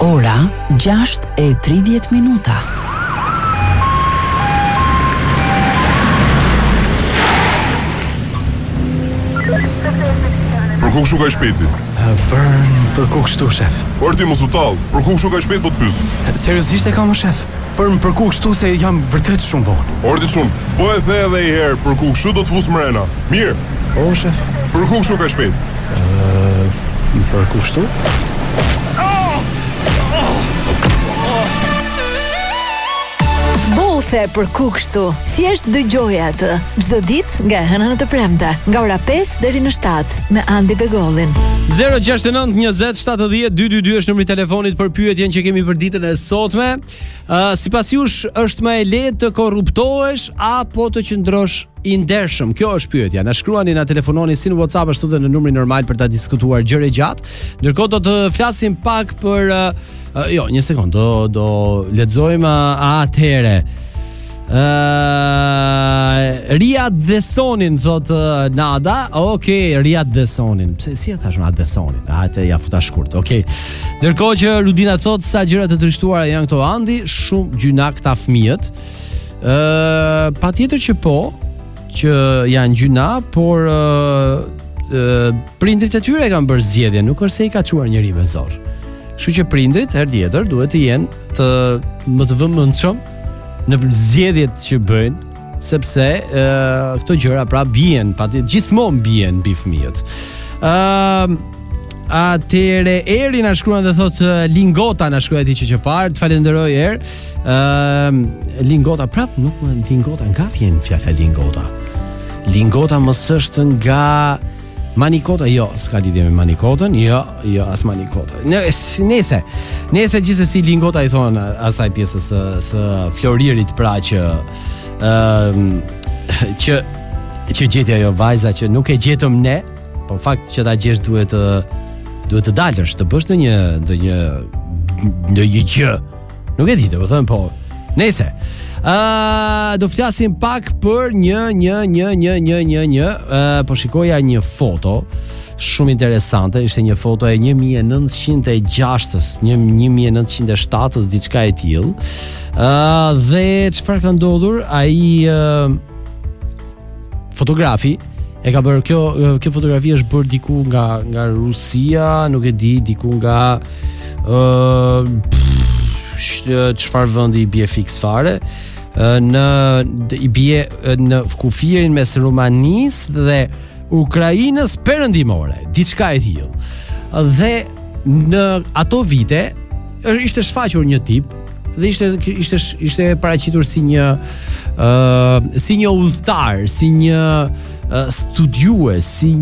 Ora 6:30. Për ku kështu ka shpejti? Për ku kështu, shef? Por ti mos u tall, për ku kështu ka shpejt po të pyes? Seriozisht e kam, shef? Për ku kështu se jam vërtet shumë vonë. Ordi shumë, po e the edhe një herë, për ku kështu do të fus mrena. Mirë. O, shef? Për ku kështu ka shpejt? Për ku kështu? Bothe për ku kështu. Thjesht dëgjoj atë çdo ditë nga hëna në të premte, nga ora 5 deri në 7 me Andi Begollin. 069 20 70 222 është numri i telefonit për pyetjen që kemi për ditën e sotme. Sipas jush është më e lehtë të korruptohesh apo të qëndrosh i ndershëm? Kjo është pyetja. Na shkruani, na telefononi si në WhatsApp ashtu edhe në numrin normal për ta diskutuar gjëre gjatë. Ndërkohë do të flasim pak për jo, një sekond, do lexojmë atëherë. Riyad Desonin thot Nada. Okej, Riyad Desonin. Pse si e thash Riyad Desonin? Hajde ja futa shkurt. Okej. Ndërkohë që Rudina thot sa gjëra të trishtuara janë këto Andi, shumë gjyna këta fëmijët. Patjetër që po, që janë gjyna, por prindrit e tyre kanë bërë zgjedhje, nuk është se i ka çuar njëri me zor. Kështu që prindrit herë tjetër duhet të jenë më të vëmendshëm në zgjedhjet që bëjnë, sepse këto gjëra pra bien, gjithmonë bien mbi fëmijët. Atëre Eri na shkruan dhe thotë Lingota na shkruaj ti që parë, të falenderoj Er. Lingota prap nuk më Lingota nga vjen fjala Lingota. Lingota mos është nga Manikota, jo, s'ka lidhje me Manikotën, jo, as Manikota. Nese gjithsesi Lingota i thon asaj pjesës së Floririt, pra që gjeti ajo vajza që nuk e gjetëm ne, po fakt që ta gjesh duhet të dalësh, të bësh ndonjë gjë. Nuk e di, domethënë po. Nese. Do flasim pak për një po shikoja një foto shumë interesante, ishte një foto e 1906-ës, 1907-ës, diçka e tillë. Dhe çfarë ka ndodhur? Ai fotografi e ka bërë kjo fotografi është bërë diku nga Rusia, nuk e di, diku nga çfarë vendi i bie fiks fare, i bie në kufirin mes Rumanisë dhe Ukrainës perëndimore, diçka e tillë. Dhe në ato vite ishte shfaqur një tip dhe ishte paraqitur si një udhëtar, si një studiues, si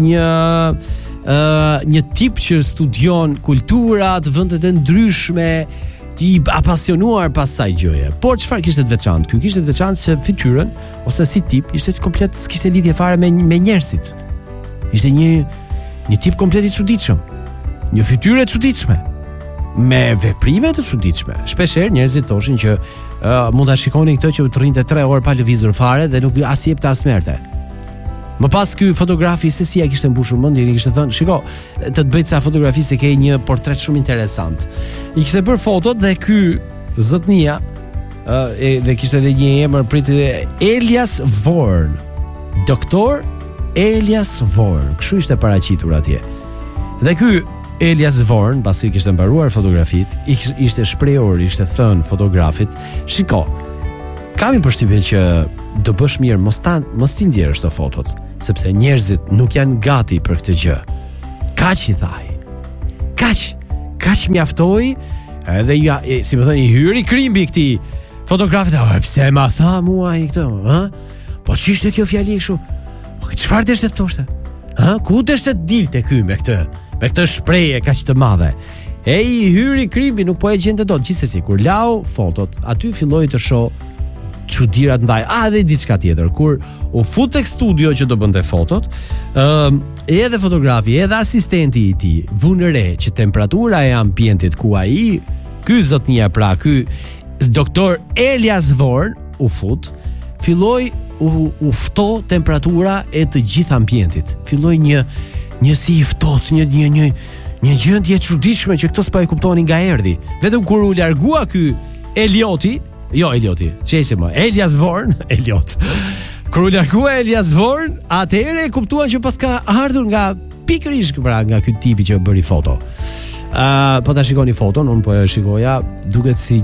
një tip që studion kulturat, vendet e ndryshme, i apasionuar pas saj gjëje. Por çfarë kishte të veçantë? Ky kishte të veçantë se fytyrën ose si tip ishte komplet, s'kishte lidhje fare me njerëzit. Ishte një tip komplet i çuditshëm. Një fytyrë e çuditshme, me veprime të çuditshme. Shpeshherë njerëzit thoshin që mund ta shikonin këtë që të rrinte 3 orë pa lëvizur fare dhe nuk as jepte as merte. Më pas ky fotografi se si ja kishte mbushur mendjen, i kishte thënë, "Shiko, të bëj ca fotografi se ke një portret shumë interesant." I kishte bërë fotot dhe ky zotnia dhe kishte edhe një emër pritet, Elias Vorn. Doktor Elias Vorn. Kështu ishte paraqitur atje. Dhe ky Elias Vorn, pasi kishte mbaruar fotografit, ishte shprehur, ishte thënë fotografit, "Shiko, kam përshtypjen që do bësh mirë mos ti nxjerrësh këto fotot, sepse njerëzit nuk janë gati për këtë gjë." Kaq i thaj. Kaq mjaftoi, edhe si më thënë, i hyri krimbi këtij fotografit. Pse ma tha mua i këtë, ha? Po ç'ishte kjo fjali kështu? Po çfarë deshte të thoshte? Ha? Ku deshte të dilte ky me këtë shprehje kaq të madhe? I hyri krimbi, nuk po e gjente dot. Gjithsesi, kur lau fotot, aty filloi të shoh çudirat ndaj. Dhe diçka tjetër, kur u fut tek studio që do bënte fotot, edhe fotografi, edhe asistenti i tij vunë re që temperatura e ambientit ku ai, ky zotnia pra, ky doktor Elias Vorn u fut, filloi u fto temperatura e të gjithë ambientit. Filloi një si i ftohtë, një gjendje e çuditshme që këto s'po e kuptonin nga erdhi. Vetëm kur u largua ky Elioti, çesë më, Elias Vorn, Eliot. Kur u largua Elias Vorn, atëherë e kuptuan që pas ka ardhur nga pikërisht nga ky tipi që bëri foto. Po ta shikoni foton, unë po e shikoja, duket si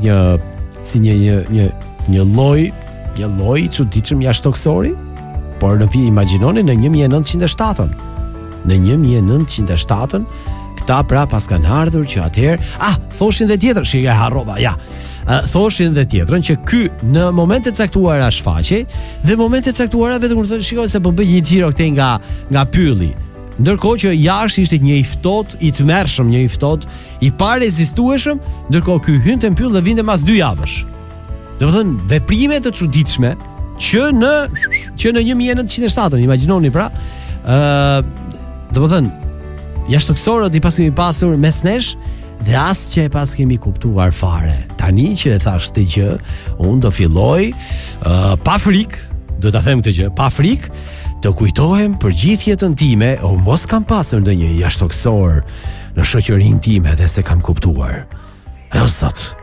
një lloj çuditshëm jashtëtoksori, por në imagjinoni në 1907-ën. Në 1907-ën këta pra pas kanë ardhur që atëherë, thoshin dhe tjetër, shikoj harrova, thoshin dhe tjetrën që ky në momente të caktuara shfaqej dhe momente të caktuara vetëm kur thonë shikoj se po bëj një xhiro këtej nga pylli. Ndërkohë që jashtë ishte një i ftohtë, i tmerrshëm, një i ftohtë, i parezistueshëm, ndërkohë ky hynte në pyll dhe vinte mas 2 javësh. Domethënë, veprime të çuditshme që në 1907, imagjinoni pra, domethënë, jashtëtoksorët i pasim i pasur mes nesh dhe as që e pas kemi kuptuar fare. Tani që e thash këtë gjë, unë do filloj pa frikë, do ta them këtë gjë, pa frikë, të kujtohem për gjithë jetën time, mos kam pasur ndonjë jashtëtoksor në shoqërinë time dhe se kam kuptuar. O Zot,